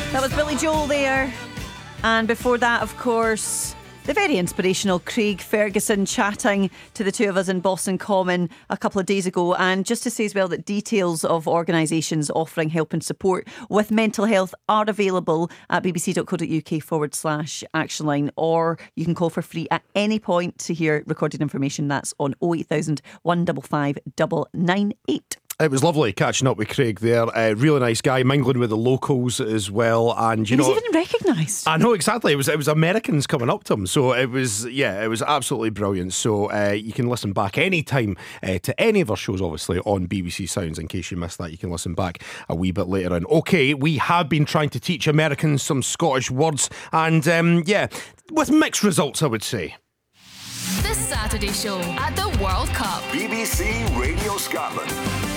That was Billy Joel there. And before that, of course, the very inspirational Craig Ferguson chatting to the two of us in Boston Common a couple of days ago. And just to say as well that details of organisations offering help and support with mental health are available at bbc.co.uk/actionline, or you can call for free at any point to hear recorded information. That's on 08000 155 998. It was lovely catching up with Craig there. Really nice guy, mingling with the locals as well. And he was even recognised. I know exactly. It was Americans coming up to him. So it was absolutely brilliant. So you can listen back anytime to any of our shows, obviously, on BBC Sounds. In case you missed that, you can listen back a wee bit later on. Okay, we have been trying to teach Americans some Scottish words. And with mixed results, I would say. The Saturday Show at the World Cup. BBC Radio Scotland.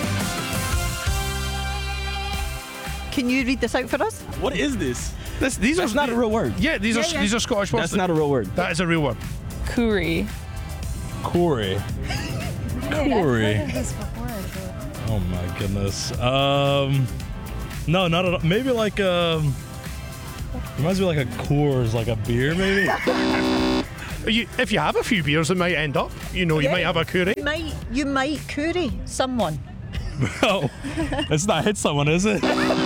Can you read this out for us? What is this? That's not a real word. Yeah, these are Scottish words. That's not a real word. That is a real word. Curry. Corey. Oh my goodness. No, not at all. Maybe like reminds me like a Coors, like a beer, maybe. If you have a few beers, it might end up. You might have a curry. You might curry someone. Oh, it's not hit someone, is it?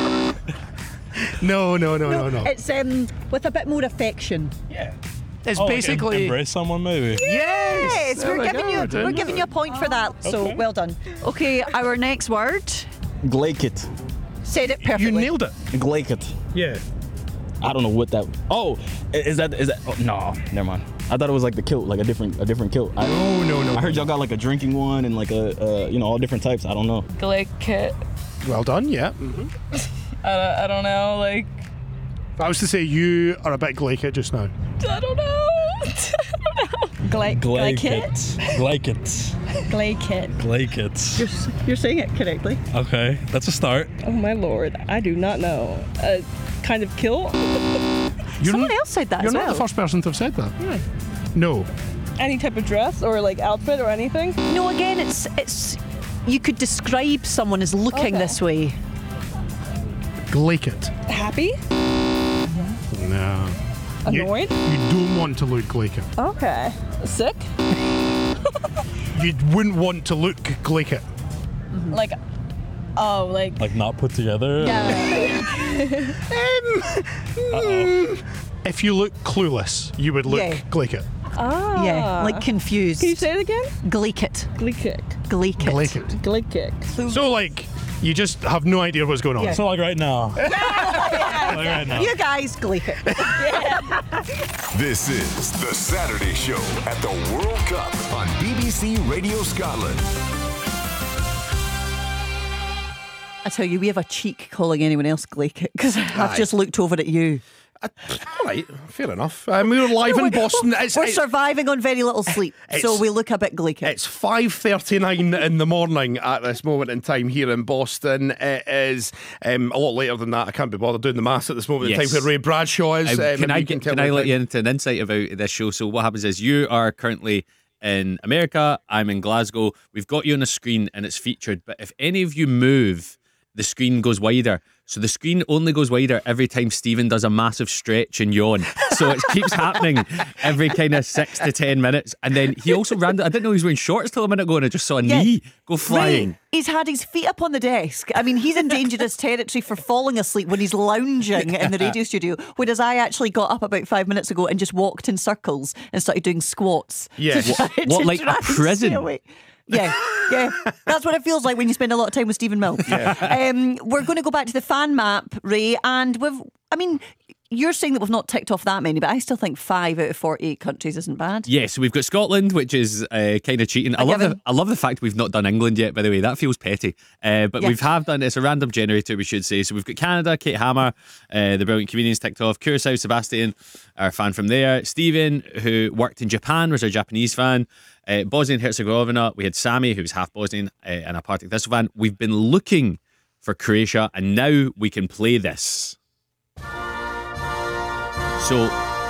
No. It's with a bit more affection. Yeah. It's like basically embrace someone, maybe. Yes, we're giving you a point for that. So Okay. well done. Okay, our next word. Glaikit. Said it perfectly. you nailed it. Glaikit. Yeah. I don't know what that. Oh, is that? Oh, no, never mind. I thought it was like the kilt, like a different kilt. No. I heard y'all got like a drinking one and like a all different types. I don't know. Glaikit. Well done. Yeah. I don't know, like, If I was to say you are a bit Glaikit just now. I don't know. Glaikit. You're saying it correctly. Okay, that's a start. Oh my lord, I do not know. Kind of kill? Someone else said that You're as not well. the first person to have said that. No. Any type of dress or like outfit or anything? No, again, it's you could describe someone as looking Okay. this way. Glaikit. Happy? No. Annoyed? You don't want to look Glaikit. Okay. Sick? You wouldn't want to look Glaikit. Like, oh, like not put together. yeah. If you look clueless, you would look Yeah. Glaikit. Ah. Yeah, like confused. Can you say it again? Gleekit. Glee kick. Gleekit. Glaikit. Glee kick. So like, you just have no idea what's going on. Yeah. So like right now. Like right now. You guys, Gleekit. This is The Saturday Show at the World Cup on BBC Radio Scotland. I tell you, we have a cheek calling anyone else Gleekit because I've just looked over at you. All right, fair enough. We were live in Boston. We're surviving on very little sleep, so we look a bit Gleekit. It's 5:39 in the morning at this moment in time here in Boston. It is a lot later than that. I can't be bothered doing the maths at this moment in Yes. time where Ray Bradshaw is. Can I tell let you into an insight about this show? So what happens is you are currently in America, I'm in Glasgow. We've got you on a screen and it's featured, but if any of you move, the screen goes wider. So the screen only goes wider every time Stephen does a massive stretch and yawn. So it keeps happening every kind of 6 to 10 minutes. And then he also I didn't know he was wearing shorts till a minute ago, and I just saw a knee go flying. Ray, he's had his feet up on the desk. I mean, he's in dangerous territory for falling asleep when he's lounging in the radio studio. Whereas I actually got up about 5 minutes ago and just walked in circles and started doing squats. Yeah. to try What, to like try a and stay prison? awake. Yeah. That's what it feels like when you spend a lot of time with Stephen Mill. We're going to go back to the fan map, Ray, and you're saying that we've not ticked off that many, but I still think 5 out of 48 countries isn't bad. Yeah, so we've got Scotland, which is kind of cheating. I love the fact we've not done England yet, by the way. That feels petty. But Yeah. we've done, it's a random generator, we should say. So we've got Canada, Kate Hammer, the brilliant comedians ticked off. Curacao, Sebastian, our fan from there. Stephen, who worked in Japan, was our Japanese fan. Bosnia and Herzegovina, we had Sammy, who was half Bosnian, and a Partick Thistle fan. We've been looking for Croatia, and now we can play this. So,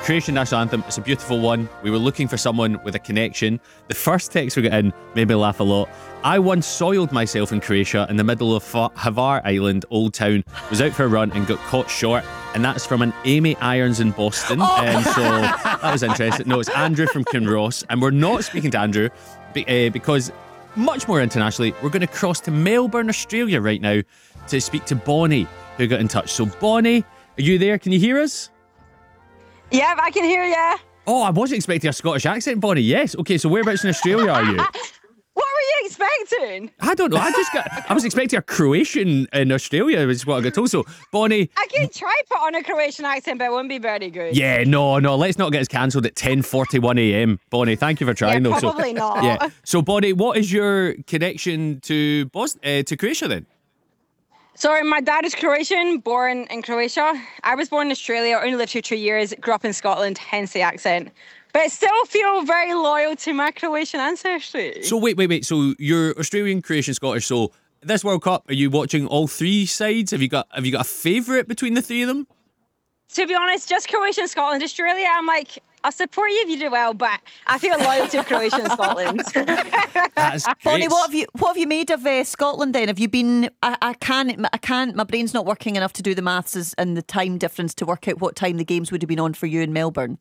Croatian national anthem. It's a beautiful one. We were looking for someone with a connection. The first text we got in made me laugh a lot. I once soiled myself in Croatia in the middle of Hvar Island, Old Town. Was out for a run and got caught short. And that's from an Amy Irons in Boston. So that was interesting. No, it's Andrew from Kinross. And we're not speaking to Andrew because much more internationally, we're going to cross to Melbourne, Australia right now to speak to Bonnie, who got in touch. So Bonnie, are you there? Can you hear us? Yeah, I can hear you. Oh, I wasn't expecting a Scottish accent, Bonnie. Yes. Okay, so whereabouts in Australia are you? What were you expecting? I don't know. I was expecting a Croatian in Australia, is what I got told. So, Bonnie. I could try put on a Croatian accent, but it wouldn't be very good. Yeah, no. Let's not get us cancelled at 10:41 a.m. Bonnie, thank you for trying. Yeah, probably not. Yeah. So, Bonnie, what is your connection to Croatia then? Sorry, my dad is Croatian, born in Croatia. I was born in Australia, only lived here 2 years, grew up in Scotland, hence the accent. But I still feel very loyal to my Croatian ancestry. So wait. So you're Australian, Croatian, Scottish. So this World Cup, are you watching all three sides? Have you got a favourite between the three of them? To be honest, just Croatia and Scotland. Australia, I'm like, I'll support you if you do well, but I feel loyal to Croatia and Scotland. That's great. Bonnie, what have you made of Scotland then? Have you been? I can't. My brain's not working enough to do the maths and the time difference to work out what time the games would have been on for you in Melbourne.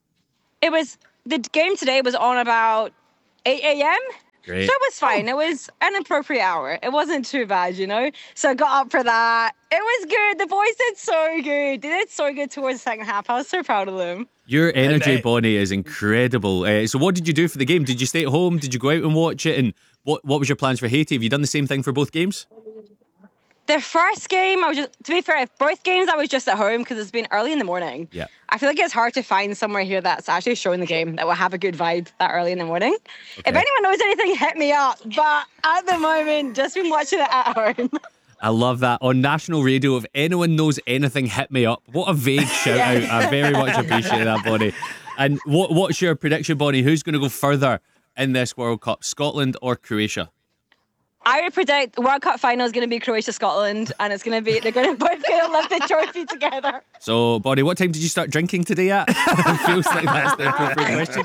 The game today was on about 8 a.m. Great. So it was fine. It was an appropriate hour. It wasn't too bad, So I got up for that. It was good. The boys did so good. They did so good towards the second half. I was so proud of them. Your energy, Bonnie, is incredible. So what did you do for the game? Did you stay at home? Did you go out and watch it? And what was your plans for Haiti? Have you done the same thing for both games? The first game, to be fair, both games I was just at home because it's been early in the morning. Yeah. I feel like it's hard to find somewhere here that's actually showing the game that will have a good vibe that early in the morning. Okay. If anyone knows anything, hit me up. But at the moment, just been watching it at home. I love that. On national radio, if anyone knows anything, hit me up. What a vague shout out. I very much appreciate that, Bonnie. And what's your prediction, Bonnie? Who's going to go further in this World Cup, Scotland or Croatia? I would predict the World Cup final is going to be Croatia-Scotland, and they're going to both lift the trophy together. So, Bonnie, what time did you start drinking today at? It feels like that's the appropriate question.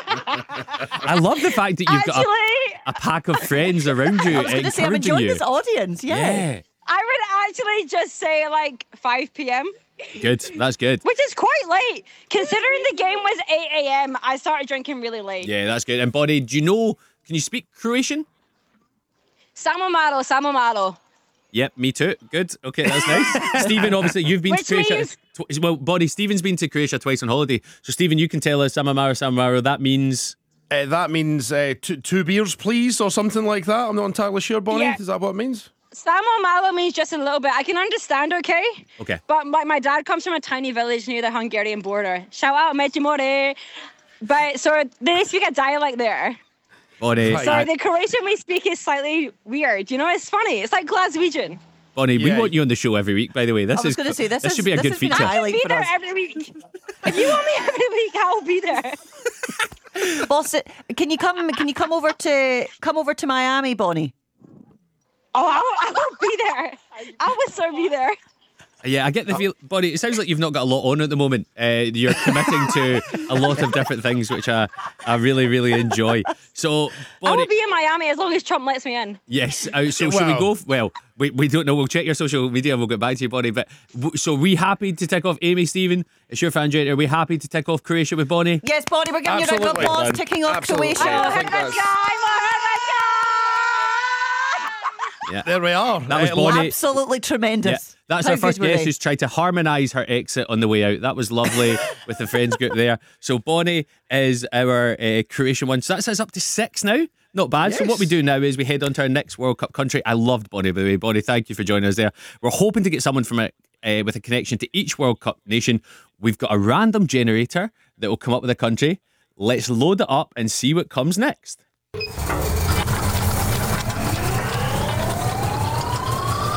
I love the fact that you've got a pack of friends around you. I was going to say, I'm enjoying this audience. Yeah. I would actually just say like 5 p.m. Good, that's good. Which is quite late. Considering the game was 8 a.m, I started drinking really late. Yeah, that's good. And Bonnie, can you speak Croatian? Samo malo. Yep, me too. Good. Okay, that's nice. Stephen, obviously, you've been to Croatia. Well, Bonnie, Stephen's been to Croatia twice on holiday. So, Stephen, you can tell us Samamaro. That means... That means two beers, please, or something like that. I'm not entirely sure, Bonnie. Yeah. Is that what it means? Samo malo means just a little bit. I can understand, okay? Okay. But my dad comes from a tiny village near the Hungarian border. Shout out, Mejimore. But so they speak a dialect there. Bonnie, so the Croatian we speak is slightly weird. It's funny. It's like Glaswegian. Bonnie, we want you on the show every week, by the way. This should be a good feature. I'll be there every week. If you want me every week, I'll be there. Boss, can you come over to Miami, Bonnie? Oh, I will be there. I will so be there. Yeah, I get the feel, Bonnie, it sounds like you've not got a lot on at the moment. You're committing to a lot of different things, which I really, really enjoy. So, Bonnie, I will be in Miami as long as Trump lets me in. Yes. So should we go? Well, we don't know. We'll check your social media and we'll get back to you, Bonnie. But so we happy to tick off Amy, Stephen? It's your fan generator. Are we happy to tick off Croatia with Bonnie? Yes, Bonnie, we're giving you a round of applause, ticking off Croatia. Yeah. There we are. That was Bonnie. Absolutely tremendous. Yeah. That's our first guest who's tried to harmonise her exit on the way out. That was lovely with the friends group there. So Bonnie is our Croatian one. So that says up to 6 now. Not bad. Yes. So what we do now is we head on to our next World Cup country. I loved Bonnie, by the way. Bonnie, thank you for joining us there. We're hoping to get someone from with a connection to each World Cup nation. We've got a random generator that will come up with a country. Let's load it up and see what comes next.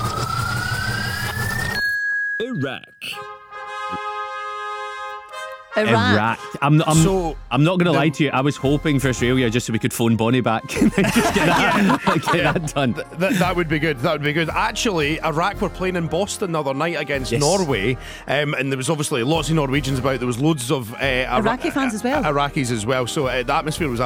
Iraq. Iraq. I'm not going to the- lie to you. I was hoping for Australia just so we could phone Bonnie back and just get that done. That would be good. That would be good. Actually, Iraq were playing in Boston the other night against Norway, and there was obviously lots of Norwegians about. There was loads of Iraqi fans as well. Iraqis as well. So the atmosphere was